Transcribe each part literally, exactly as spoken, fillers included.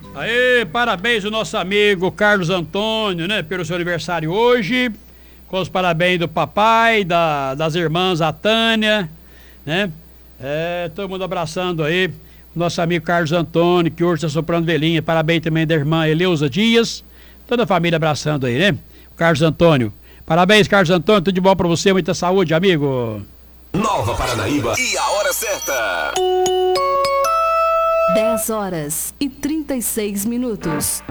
Aê, parabéns ao nosso amigo Carlos Antônio, né, pelo seu aniversário hoje, com os parabéns do papai, da, das irmãs, a Tânia, né, é, todo mundo abraçando aí o nosso amigo Carlos Antônio, que hoje está soprando velhinha, parabéns também da irmã Eleusa Dias, toda a família abraçando aí, né, o Carlos Antônio. Parabéns, Carlos Antônio, tudo de bom pra você, muita saúde, amigo. Nova Paranaíba e a hora certa. dez horas e trinta e seis minutos.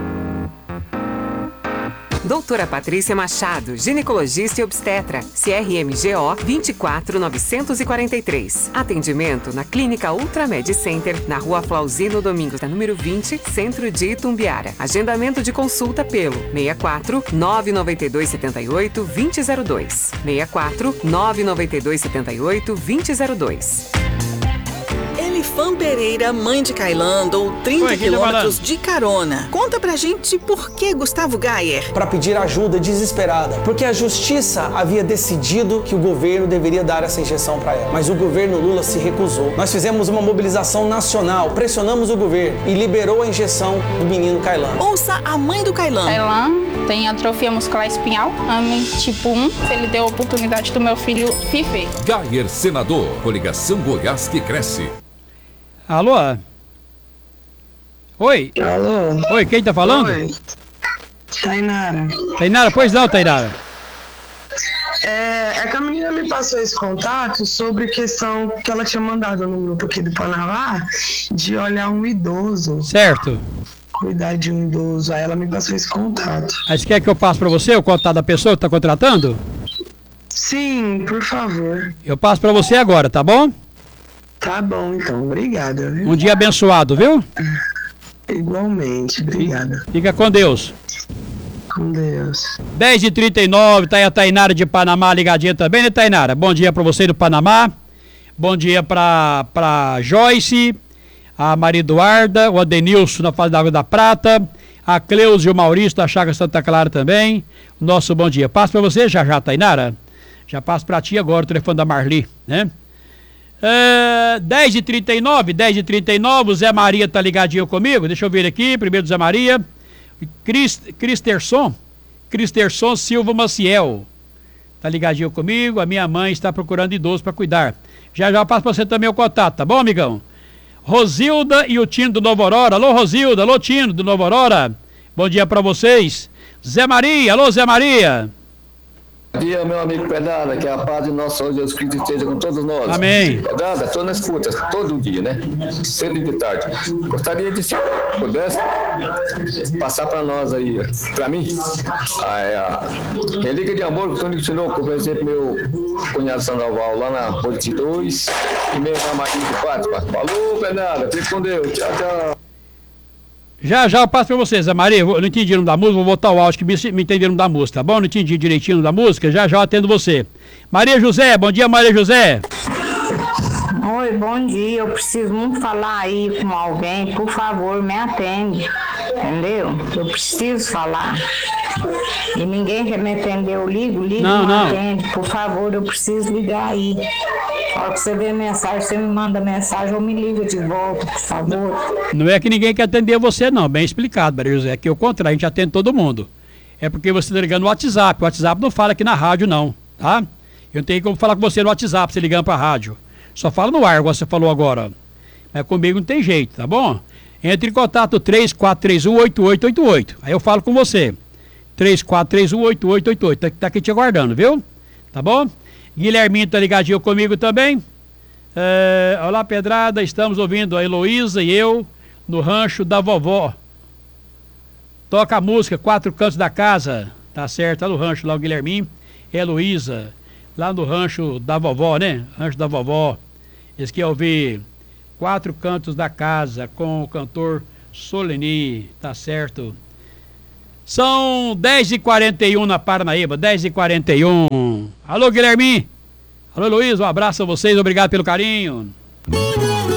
Doutora Patrícia Machado, ginecologista e obstetra, C R M G O vinte e quatro novecentos e quarenta e três. Atendimento na Clínica Ultramed Center, na Rua Flauzino Domingos, número vinte, Centro de Itumbiara. Agendamento de consulta pelo seis quatro nove nove dois sete oito dois zero zero dois. seis quatro nove nove dois sete oito dois zero zero dois. Elifan Pereira, mãe de Kailan, andou trinta quilômetros de carona. Conta pra gente por que Gustavo Gayer. Para pedir ajuda desesperada, porque a justiça havia decidido que o governo deveria dar essa injeção para ela. Mas o governo Lula se recusou. Nós fizemos uma mobilização nacional, pressionamos o governo e liberou a injeção do menino Kailan. Ouça a mãe do Kailan. Kailan tem atrofia muscular espinhal, A M I tipo um. Ele deu a oportunidade do meu filho viver. Gayer, senador, coligação Goiás que cresce. Alô? Oi? Alô? Oi, quem tá falando? Oi. Tainara. Tainara, pois não, Tainara. É, é que a menina me passou esse contato sobre questão que ela tinha mandado no grupo aqui do Panamá de olhar um idoso. Certo. Cuidar de um idoso. Aí ela me passou esse contato. Aí você quer que eu passe pra você o contato da pessoa que tá contratando? Sim, por favor. Eu passo pra você agora, tá bom? Tá bom, então. Obrigada. Viu? Um dia abençoado, viu? Igualmente. Obrigada. Fica com Deus. Com Deus. dez e trinta e nove, tá aí a Tainara de Panamá ligadinha também, né, Tainara? Bom dia pra você do Panamá. Bom dia pra, pra Joyce, a Maria Eduarda, o Adenilson na Fase da Água da Prata, a Cleusa e o Maurício da Chácara Santa Clara também. Nosso bom dia. Passo pra você já já, Tainara. Já passo pra ti agora o telefone da Marli, né? Uh, dez e trinta e nove, dez e trinta e nove, o Zé Maria tá ligadinho comigo, deixa eu ver aqui, primeiro do Zé Maria, Cris, Cristerson, Cristerson Silva Maciel, tá ligadinho comigo, a minha mãe está procurando idoso para cuidar, já já eu passo pra você também o contato, tá bom, amigão? Rosilda e o Tino do Novo Aurora, alô Rosilda, alô Tino do Novo Aurora, bom dia pra vocês, Zé Maria, alô Zé Maria. Bom dia, meu amigo Pedrada, que a paz de nosso Senhor Jesus Cristo esteja com todos nós. Amém. Pedrada, estou na escuta todo dia, né? Cedo e de tarde. Gostaria de, se pudesse, passar para nós aí, para mim, a, a relíquia de amor que o Tony ensinou, por exemplo, meu cunhado Sandoval lá na Polícia dois e meu irmão Marquinhos de Fátima. Falou, Pedrada, fique com Deus. Tchau, tchau. Já, já eu passo pra vocês, Zé Maria, eu não entendi o nome da música, vou botar o áudio que me, me entenderam da música, tá bom? Não entendi direitinho o nome da música, já já eu atendo você. Maria José, bom dia, Maria José. Oi, bom dia, eu preciso muito falar aí com alguém, por favor, me atende, entendeu? Eu preciso falar. E ninguém quer me atender, eu ligo, ligo, não, não, não atende, por favor, eu preciso ligar aí. Fala que você vê a mensagem, você me manda mensagem ou me liga de volta, por favor. Não é que ninguém quer atender você não, bem explicado, Maria José, é que o contrário, a gente atende todo mundo. É porque você está ligando no WhatsApp, o WhatsApp não fala aqui na rádio não, tá? Eu não tenho como falar com você no WhatsApp, você ligando pra rádio. Só fala no ar, igual você falou agora. Mas comigo não tem jeito, tá bom? Entre em contato três quatro três um oito oito oito oito, aí eu falo com você. três quatro três um oito oito oito oito, tá, tá aqui te aguardando, viu? Tá bom? Guilherminho tá ligadinho comigo também. É, olá, Pedrada, estamos ouvindo a Heloísa e eu no rancho da vovó. Toca a música Quatro Cantos da Casa, tá certo? Tá no rancho lá o Guilherminho e a Heloísa, lá no rancho da vovó, né? Rancho da vovó. Eles querem ouvir Quatro Cantos da Casa com o cantor Soleni, tá certo? São dez e quarenta e um na Paranaíba, dez e quarenta e um. Alô, Guilherme. Alô, Luiz, um abraço a vocês, obrigado pelo carinho.